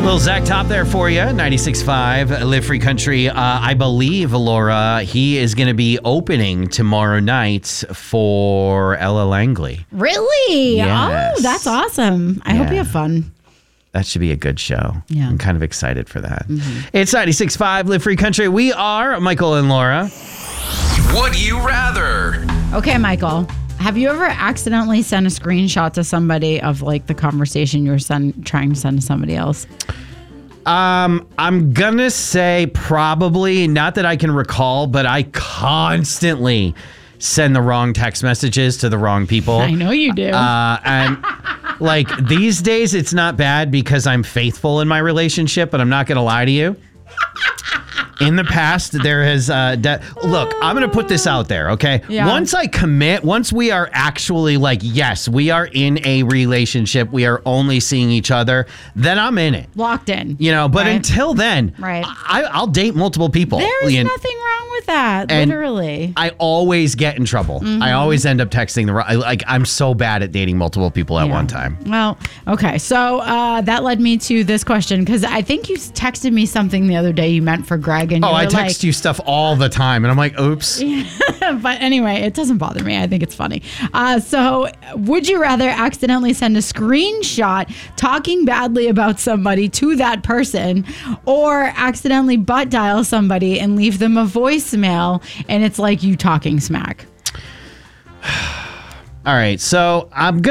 Little Zach Top there for you. 96.5 Live Free Country. I believe, Laura, he is going to be opening tomorrow night for Ella Langley. Really? Yes. Oh, that's awesome. I hope you have fun. That should be a good show. Yeah. I'm kind of excited for that. It's 96.5 Live Free Country. We are Michael and Laura. Would you rather? Okay, Michael. Have you ever accidentally sent a screenshot to somebody of like the conversation you were trying to send to somebody else? I'm gonna say probably, not that I can recall, but I constantly send the wrong text messages to the wrong people. I know you do. And like these days, it's not bad because I'm faithful in my relationship, but I'm not gonna lie to you. In the past, there has... look, I'm going to put this out there, okay? Yeah. Once I commit, once we are actually like, yes, we are in a relationship, we are only seeing each other, then I'm in it. Locked in. You know, but right? Until then, right. I'll date multiple people. There's nothing wrong with that, and literally. I always get in trouble. I always end up texting I'm so bad at dating multiple people at one time. Well, okay. So that led me to this question because I think you texted me something the other day you meant for Greg. And I text you stuff all the time, and I'm like, oops. But anyway, it doesn't bother me. I think it's funny. So would you rather accidentally send a screenshot talking badly about somebody to that person or accidentally butt dial somebody and leave them a voicemail and it's like you talking smack? All right. So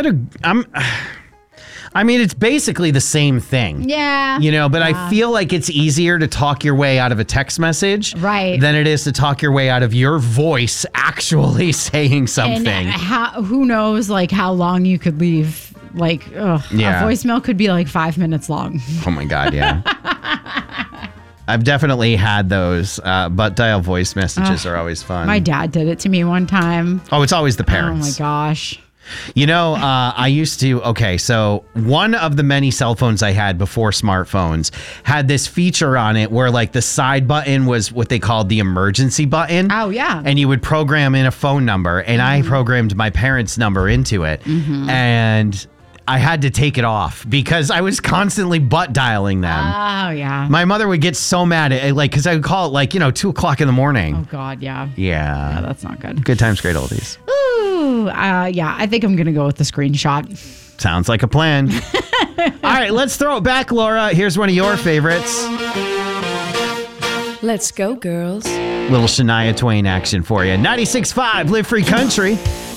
I mean, it's basically the same thing. Yeah. You know, but I feel like it's easier to talk your way out of a text message than it is to talk your way out of your voice actually saying something. And who knows, like, how long you could leave. Like, a voicemail could be like 5 minutes long. Oh, my God, yeah. I've definitely had those, but dial voice messages are always fun. My dad did it to me one time. Oh, it's always the parents. Oh, my gosh. You know, I used to, so one of the many cell phones I had before smartphones had this feature on it where like the side button was what they called the emergency button. Oh, yeah. And you would program in a phone number, and I programmed my parents' number into it. And I had to take it off because I was constantly butt dialing them. Oh, yeah. My mother would get so mad at like, because I would call it like, 2:00 in the morning. Oh, God, yeah. Yeah. That's not good. Good times, great oldies. Ooh, yeah, I think I'm going to go with the screenshot. Sounds like a plan. All right, let's throw it back, Laura. Here's one of your favorites. Let's go, girls. Little Shania Twain action for you. 96.5 Live Free Country.